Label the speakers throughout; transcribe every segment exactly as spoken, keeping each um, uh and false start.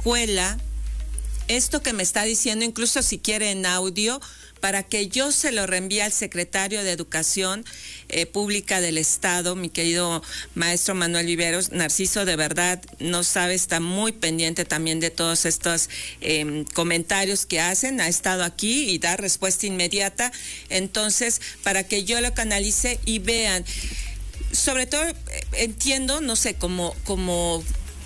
Speaker 1: escuela esto que me está diciendo, incluso si quiere en audio, para que yo se lo reenvíe al secretario de Educación eh, Pública del Estado, mi querido maestro Manuel Viveros. Narciso, de verdad, no sabe, está muy pendiente también de todos estos eh, comentarios que hacen, ha estado aquí y da respuesta inmediata. Entonces, para que yo lo canalice y vean, sobre todo eh, entiendo, no sé, como, como,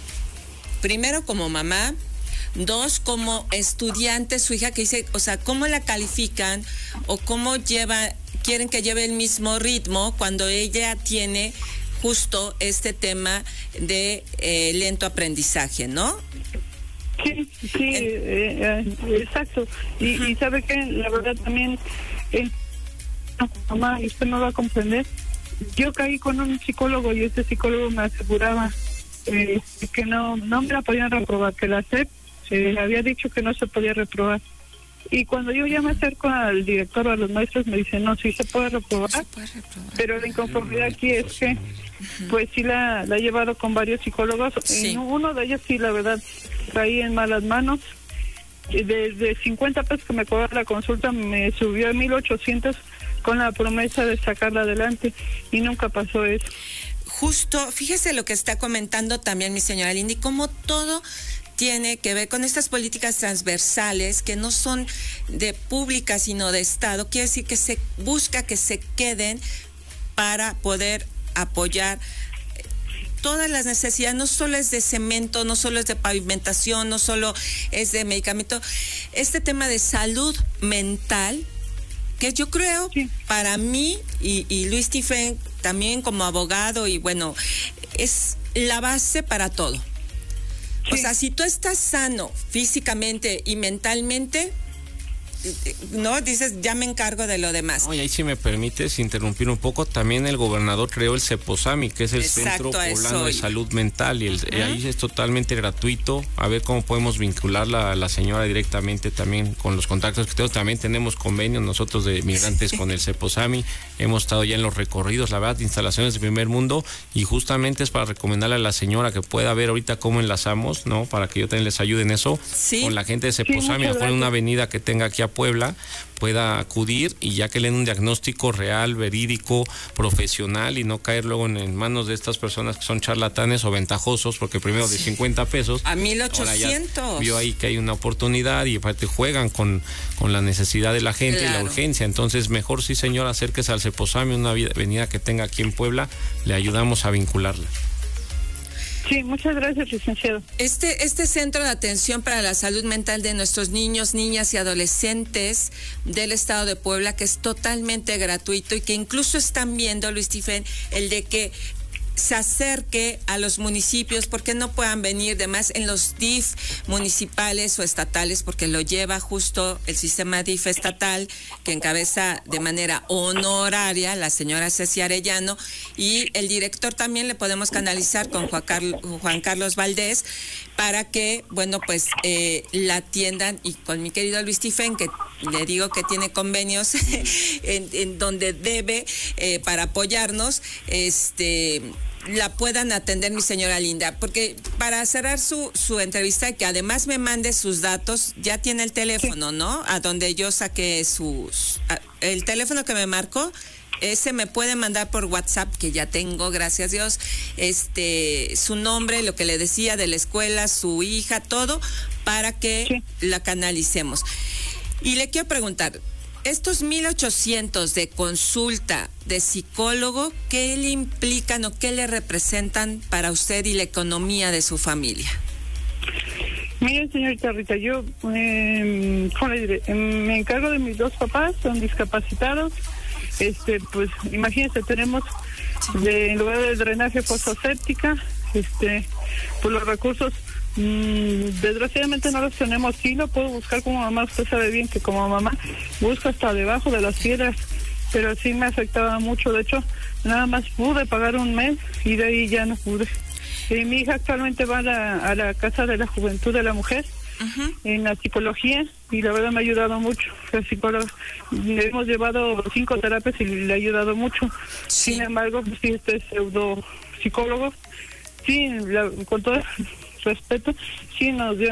Speaker 1: primero como mamá, dos, como estudiante, su hija que dice, o sea, ¿cómo la califican o cómo lleva, quieren que lleve el mismo ritmo cuando ella tiene justo este tema de eh, lento aprendizaje, ¿no?
Speaker 2: Sí, sí, eh, eh, exacto. Y, uh-huh. y sabe que la verdad también, eh, mamá, usted no va a comprender. Yo caí con un psicólogo y este psicólogo me aseguraba eh, que no, no me la podían reprobar, que la S E P se había dicho que no se podía reprobar. Y cuando yo ya me acerco al director o a los maestros, me dicen, no, sí se puede reprobar, se puede reprobar. Pero la inconformidad aquí es que, pues sí la, la he llevado con varios psicólogos, sí. Y uno de ellos sí, la verdad, caí en malas manos. Desde cincuenta pesos que me cobraba la consulta, me subió a mil ochocientos con la promesa de sacarla adelante, y nunca pasó eso.
Speaker 1: Justo, fíjese lo que está comentando también mi señora Lindy, como todo tiene que ver con estas políticas transversales que no son de pública sino de Estado. Quiere decir que se busca que se queden para poder apoyar todas las necesidades. No solo es de cemento, no solo es de pavimentación, no solo es de medicamento. Este tema de salud mental, que yo creo, sí. para mí y, y Luis Stephen también como abogado, y bueno, es la base para todo. Sí. O sea, si tú estás sano físicamente y mentalmente, no, dices, ya me encargo de lo demás.
Speaker 3: No, y ahí, si me permites interrumpir un poco, también el gobernador creó el CEPOSAMI, que es el Exacto, Centro Poblano de Salud Mental, y el, uh-huh. ahí es totalmente gratuito. A ver cómo podemos vincularla a la señora directamente también con los contactos que tenemos. También tenemos convenios nosotros de migrantes sí. con el CEPOSAMI. Hemos estado ya en los recorridos, la verdad, de instalaciones de primer mundo, y justamente es para recomendarle a la señora que pueda ver ahorita cómo enlazamos, ¿no? Para que yo también les ayude en eso, sí. con la gente de CEPOSAMI, sí, a una avenida que tenga aquí a Puebla, pueda acudir, y ya que le den un diagnóstico real, verídico, profesional, y no caer luego en, en manos de estas personas que son charlatanes o ventajosos, porque primero de cincuenta pesos
Speaker 1: a mil ochocientos
Speaker 3: vio ahí que hay una oportunidad, y aparte juegan con, con la necesidad de la gente, claro. y la urgencia. Entonces, mejor sí, señor, acérquese al CEPOSAMI, una avenida que tenga aquí en Puebla, le ayudamos a vincularla.
Speaker 2: Sí, muchas gracias, licenciado.
Speaker 1: Este, este centro de atención para la salud mental de nuestros niños, niñas y adolescentes del estado de Puebla, que es totalmente gratuito, y que incluso están viendo, Luis Stephen, el de que se acerque a los municipios, porque no puedan venir de más en los D I F municipales o estatales, porque lo lleva justo el sistema D I F estatal, que encabeza de manera honoraria la señora Ceci Arellano, y el director también le podemos canalizar con Juan Carlos, Juan Carlos Valdés, para que, bueno, pues eh, la atiendan, y con mi querido Luis Stephen, que le digo que tiene convenios en, en donde debe eh, para apoyarnos, este la puedan atender, mi señora linda, porque para cerrar su, su entrevista, que además me mande sus datos, ya tiene el teléfono, sí. ¿no? A donde yo saqué sus, el teléfono que me marcó, ese me puede mandar por WhatsApp, que ya tengo, gracias a Dios, este, su nombre, lo que le decía de la escuela, su hija, todo, para que sí. la canalicemos. Y le quiero preguntar, estos mil ochocientos de consulta de psicólogo, ¿qué le implican o qué le representan para usted y la economía de su familia?
Speaker 2: Mire, señorita Rita, yo eh, ¿cómo le diré? me encargo de mis dos papás, son discapacitados. Este, pues, imagínense, tenemos de, en lugar de drenaje fosfoséptica, este, pues los recursos Mm, desgraciadamente no los tenemos. Sí lo puedo buscar como mamá, usted sabe bien que como mamá busco hasta debajo de las piedras, pero sí me afectaba mucho. De hecho, nada más pude pagar un mes y de ahí ya no pude. Y mi hija actualmente va a la, a la Casa de la Juventud de la Mujer, uh-huh. en la psicología, y la verdad me ha ayudado mucho. La psicóloga, le hemos llevado cinco terapias y le ha ayudado mucho. Sí. Sin embargo, pues sí, este pseudo psicólogo, sí, la, con todo respeto, sí nos dio